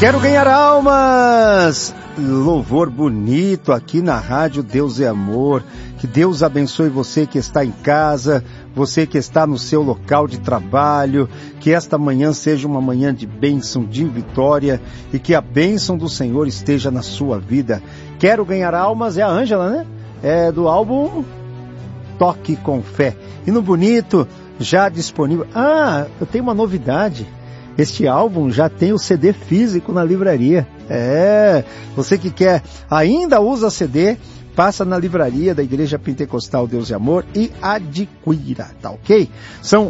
Quero ganhar almas! Louvor bonito aqui na Rádio Deus é Amor. Que Deus abençoe você que está em casa, você que está no seu local de trabalho, que esta manhã seja uma manhã de bênção, de vitória, e que a bênção do Senhor esteja na sua vida. Quero ganhar almas, é a Ângela, né? É do álbum Toque com Fé. E no bonito, já disponível. Ah, eu tenho uma novidade. Este álbum já tem o CD físico na livraria. Você que quer, ainda usa CD, passa na livraria da Igreja Pentecostal Deus e Amor e adquira, tá ok? São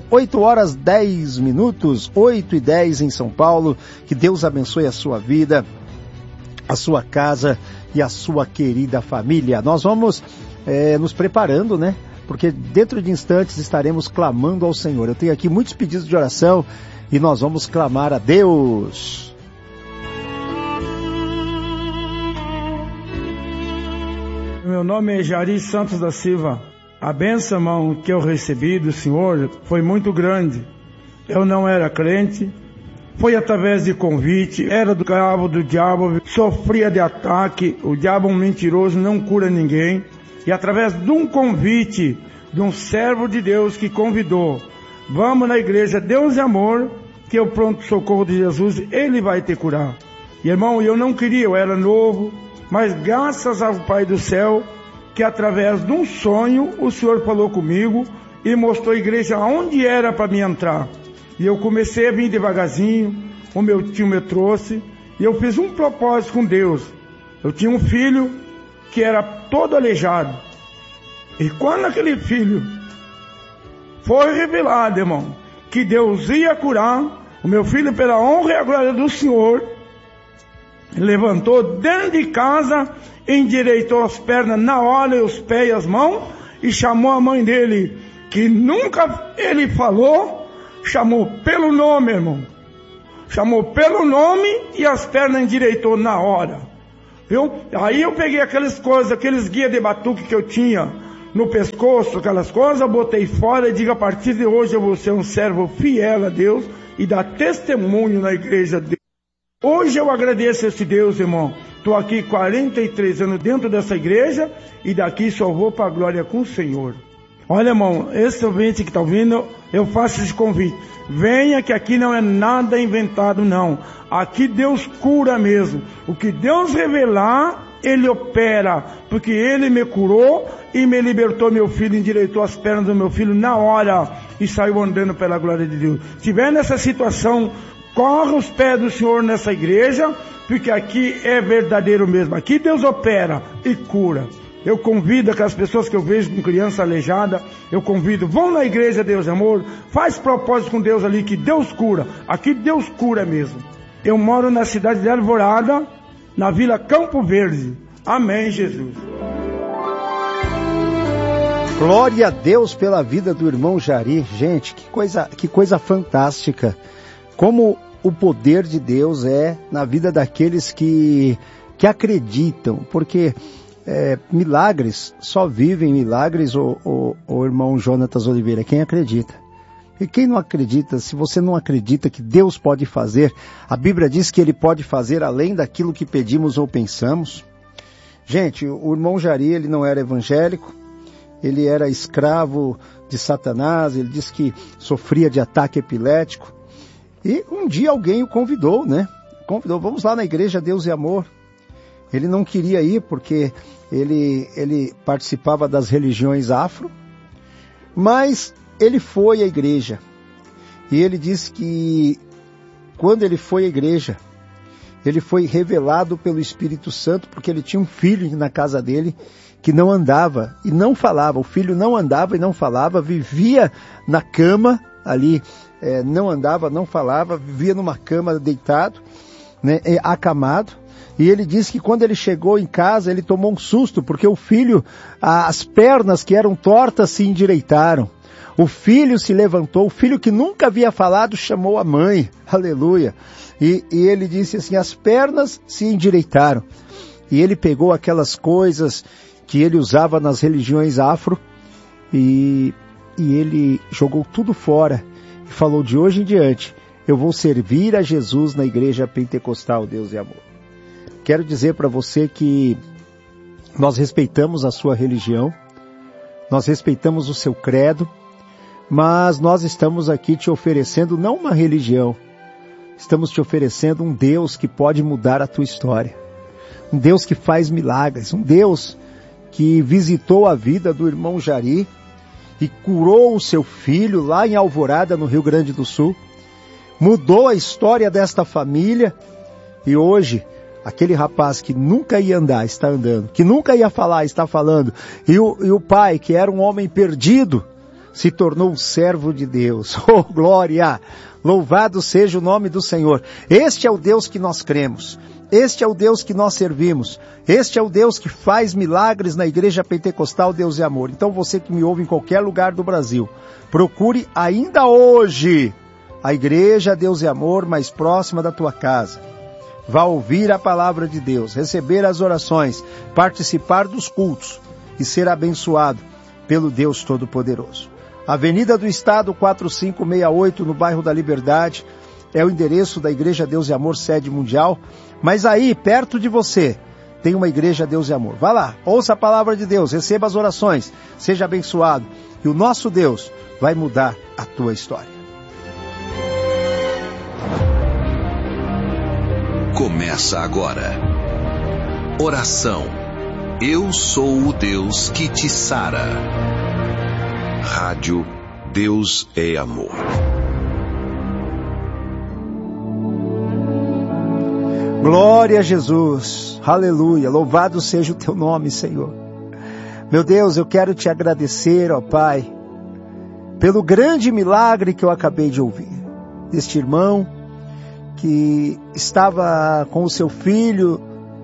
8h10, 8h10 em São Paulo. Que Deus abençoe a sua vida, a sua casa e a sua querida família. Nós vamos nos preparando, né? Porque dentro de instantes estaremos clamando ao Senhor. Eu tenho aqui muitos pedidos de oração e nós vamos clamar a Deus. Meu nome é Jari Santos da Silva. A bênção, irmão, que eu recebi do Senhor foi muito grande. Eu não era crente, foi através de convite, era do diabo, sofria de ataque, o diabo é um mentiroso, não cura ninguém. E através de um convite de um servo de Deus que convidou, vamos na igreja Deus e Amor, que é o pronto-socorro de Jesus, Ele vai te curar. E irmão, eu não queria, eu era novo, mas graças ao Pai do Céu, que através de um sonho, o Senhor falou comigo e mostrou a igreja onde era para mim entrar. E eu comecei a vir devagarzinho, o meu tio me trouxe, e eu fiz um propósito com Deus. Eu tinha um filho que era todo aleijado. E quando aquele filho foi revelado, irmão, que Deus ia curar, o meu filho, pela honra e a glória do Senhor, levantou dentro de casa, endireitou as pernas na hora, e os pés e as mãos, e chamou a mãe dele, que nunca ele falou, chamou pelo nome, irmão. Chamou pelo nome e as pernas endireitou na hora. Aí eu peguei aquelas coisas, aqueles guias de batuque que eu tinha no pescoço, aquelas coisas, eu botei fora e digo, a partir de hoje eu vou ser um servo fiel a Deus e dar testemunho na igreja de Deus. Hoje eu agradeço a esse Deus, irmão. Estou aqui 43 anos dentro dessa igreja e daqui só vou para a glória com o Senhor. Olha, irmão, esse ouvinte que está ouvindo, eu faço esse convite. Venha, que aqui não é nada inventado, não. Aqui Deus cura mesmo. O que Deus revelar, Ele opera. Porque Ele me curou e me libertou meu filho, endireitou as pernas do meu filho na hora e saiu andando pela glória de Deus. Se tiver nessa situação, corre os pés do Senhor nessa igreja, porque aqui é verdadeiro mesmo. Aqui Deus opera e cura. Eu convido aquelas pessoas que eu vejo com criança aleijada, eu convido, vão na igreja Deus Amor, faz propósito com Deus ali, que Deus cura. Aqui Deus cura mesmo. Eu moro na cidade de Alvorada, na Vila Campo Verde. Amém, Jesus. Glória a Deus pela vida do irmão Jari. Gente, que coisa fantástica. Como o poder de Deus é na vida daqueles que acreditam, porque milagres, só vivem milagres o irmão Jonatas Oliveira, quem acredita. E quem não acredita, se você não acredita que Deus pode fazer, a Bíblia diz que Ele pode fazer além daquilo que pedimos ou pensamos. Gente, o irmão Jari, ele não era evangélico, ele era escravo de Satanás, ele disse que sofria de ataque epilético. E um dia alguém o convidou, né? Vamos lá na igreja Deus e Amor. Ele não queria ir porque ele participava das religiões afro, mas ele foi à igreja. E ele disse que quando ele foi à igreja, ele foi revelado pelo Espírito Santo, porque ele tinha um filho na casa dele que não andava e não falava. O filho não andava e não falava, vivia na cama ali, não andava, não falava, vivia numa cama deitado, né, acamado. E ele disse que quando ele chegou em casa, ele tomou um susto, porque o filho, as pernas que eram tortas se endireitaram. O filho se levantou, o filho que nunca havia falado chamou a mãe, aleluia. E ele disse assim, as pernas se endireitaram. E ele pegou aquelas coisas que ele usava nas religiões afro e ele jogou tudo fora. E falou, de hoje em diante, eu vou servir a Jesus na Igreja Pentecostal Deus e Amor. Quero dizer para você que nós respeitamos a sua religião, nós respeitamos o seu credo, mas nós estamos aqui te oferecendo não uma religião, estamos te oferecendo um Deus que pode mudar a tua história, um Deus que faz milagres, um Deus que visitou a vida do irmão Jari e curou o seu filho lá em Alvorada, no Rio Grande do Sul, mudou a história desta família e hoje aquele rapaz que nunca ia andar está andando, que nunca ia falar está falando, e o pai, que era um homem perdido, se tornou um servo de Deus. Oh, glória! Louvado seja o nome do Senhor. Este é o Deus que nós cremos. Este é o Deus que nós servimos. Este é o Deus que faz milagres na Igreja Pentecostal Deus e Amor. Então você que me ouve em qualquer lugar do Brasil, procure ainda hoje a Igreja Deus e Amor mais próxima da tua casa. Vá ouvir a palavra de Deus, receber as orações, participar dos cultos e ser abençoado pelo Deus Todo-Poderoso. Avenida do Estado 4568, no bairro da Liberdade, é o endereço da Igreja Deus e Amor, sede mundial. Mas aí, perto de você, tem uma Igreja Deus e Amor. Vá lá, ouça a palavra de Deus, receba as orações, seja abençoado. E o nosso Deus vai mudar a tua história. Começa agora. Oração. Eu sou o Deus que te sara. Rádio Deus é Amor. Glória a Jesus, aleluia, louvado seja o teu nome, Senhor. Meu Deus, eu quero te agradecer, ó Pai, pelo grande milagre que eu acabei de ouvir. Deste irmão que estava com o seu filho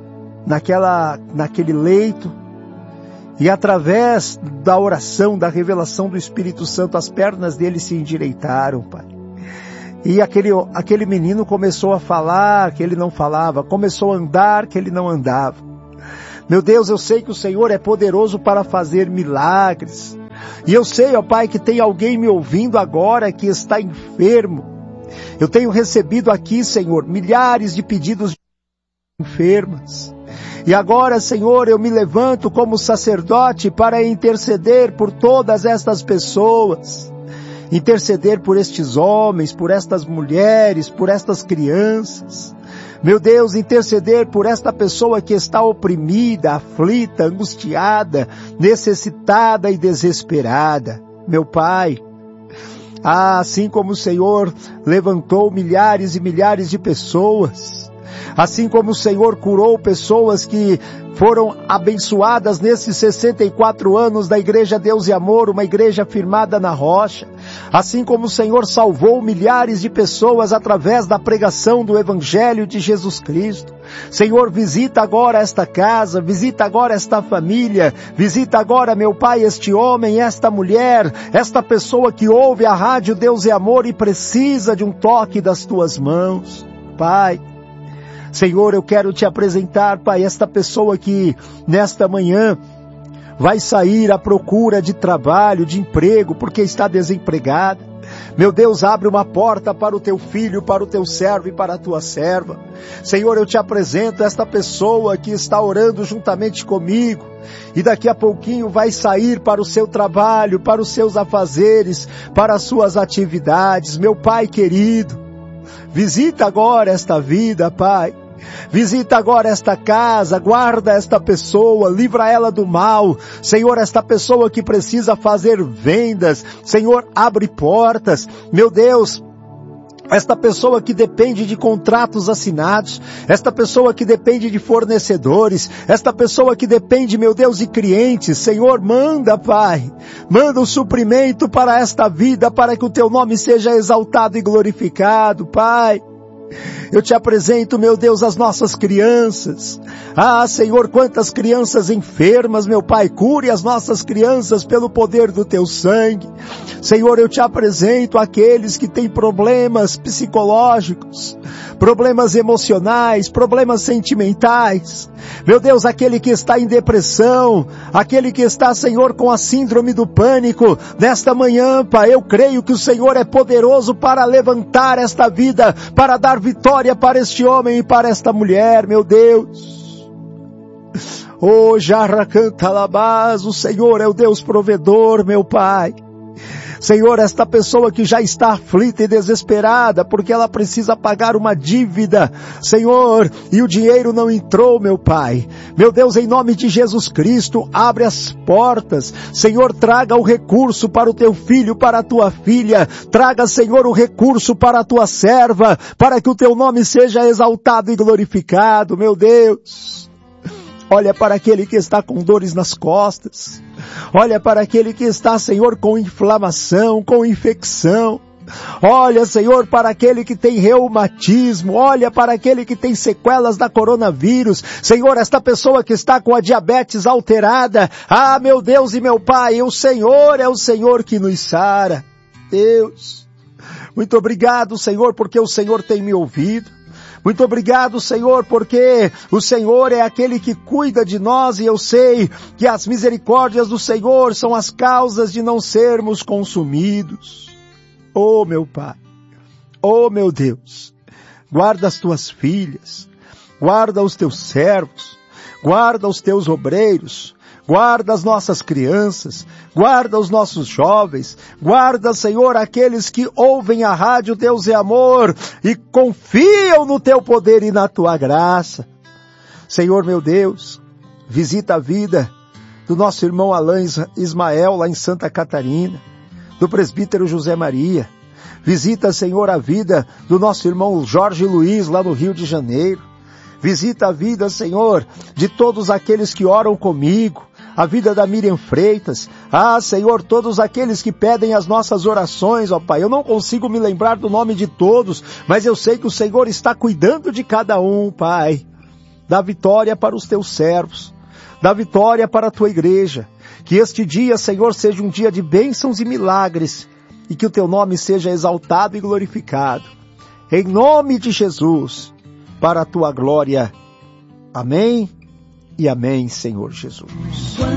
naquele leito, e através da oração, da revelação do Espírito Santo, as pernas dele se endireitaram, Pai. E aquele menino começou a falar que ele não falava, começou a andar que ele não andava. Meu Deus, eu sei que o Senhor é poderoso para fazer milagres. E eu sei, ó Pai, que tem alguém me ouvindo agora que está enfermo. Eu tenho recebido aqui, Senhor, milhares de pedidos de enfermas. E agora, Senhor, eu me levanto como sacerdote para interceder por todas estas pessoas. Interceder por estes homens, por estas mulheres, por estas crianças. Meu Deus, interceder por esta pessoa que está oprimida, aflita, angustiada, necessitada e desesperada. Meu Pai, assim como o Senhor levantou milhares e milhares de pessoas, assim como o Senhor curou pessoas que foram abençoadas nesses 64 anos da Igreja Deus e Amor, uma igreja firmada na rocha, assim como o Senhor salvou milhares de pessoas através da pregação do Evangelho de Jesus Cristo. Senhor, visita agora esta casa, visita agora esta família, visita agora, meu Pai, este homem, esta mulher, esta pessoa que ouve a rádio Deus e Amor e precisa de um toque das tuas mãos. Pai, Senhor, eu quero te apresentar, Pai, esta pessoa que nesta manhã vai sair à procura de trabalho, de emprego, porque está desempregada. Meu Deus, abre uma porta para o teu filho, para o teu servo e para a tua serva. Senhor, eu te apresento esta pessoa que está orando juntamente comigo e daqui a pouquinho vai sair para o seu trabalho, para os seus afazeres, para as suas atividades. Meu Pai querido, visita agora esta vida, Pai. Visita agora esta casa, guarda esta pessoa, livra ela do mal. Senhor, esta pessoa que precisa fazer vendas, Senhor, abre portas. Meu Deus, esta pessoa que depende de contratos assinados, esta pessoa que depende de fornecedores, esta pessoa que depende, meu Deus, de clientes, Senhor, manda, Pai, manda o suprimento para esta vida, para que o teu nome seja exaltado e glorificado, Pai. Eu te apresento, meu Deus, as nossas crianças. Ah, Senhor, quantas crianças enfermas, meu Pai, cure as nossas crianças pelo poder do teu sangue. Senhor, eu te apresento aqueles que têm problemas psicológicos, problemas emocionais, problemas sentimentais. Meu Deus, aquele que está em depressão, aquele que está, Senhor, com a síndrome do pânico, nesta manhã, Pai, eu creio que o Senhor é poderoso para levantar esta vida, para dar vitória para este homem e para esta mulher, meu Deus. Oh, Jarra canta labás, o Senhor é o Deus provedor, meu Pai. Senhor, esta pessoa que já está aflita e desesperada, porque ela precisa pagar uma dívida, Senhor, e o dinheiro não entrou, meu Pai. Meu Deus, em nome de Jesus Cristo, abre as portas. Senhor, traga o recurso para o teu filho, para a tua filha. Traga, Senhor, o recurso para a tua serva, para que o teu nome seja exaltado e glorificado, meu Deus. Olha para aquele que está com dores nas costas. Olha para aquele que está, Senhor, com inflamação, com infecção. Olha, Senhor, para aquele que tem reumatismo. Olha para aquele que tem sequelas da coronavírus. Senhor, esta pessoa que está com a diabetes alterada. Ah, meu Deus e meu Pai, o Senhor é o Senhor que nos sara. Deus, muito obrigado, Senhor, porque o Senhor tem me ouvido. Muito obrigado, Senhor, porque o Senhor é aquele que cuida de nós e eu sei que as misericórdias do Senhor são as causas de não sermos consumidos. Oh, meu Pai, oh, meu Deus, guarda as tuas filhas, guarda os teus servos, guarda os teus obreiros, guarda as nossas crianças, guarda os nossos jovens, guarda, Senhor, aqueles que ouvem a rádio Deus é Amor e confiam no teu poder e na tua graça. Senhor, meu Deus, visita a vida do nosso irmão Alain Ismael lá em Santa Catarina, do presbítero José Maria. Visita, Senhor, a vida do nosso irmão Jorge Luiz lá no Rio de Janeiro. Visita a vida, Senhor, de todos aqueles que oram comigo. A vida da Miriam Freitas. Ah, Senhor, todos aqueles que pedem as nossas orações, ó Pai. Eu não consigo me lembrar do nome de todos, mas eu sei que o Senhor está cuidando de cada um, Pai. Dá vitória para os teus servos. Dá vitória para a tua igreja. Que este dia, Senhor, seja um dia de bênçãos e milagres. E que o teu nome seja exaltado e glorificado. Em nome de Jesus, para a tua glória. Amém. E amém, Senhor Jesus.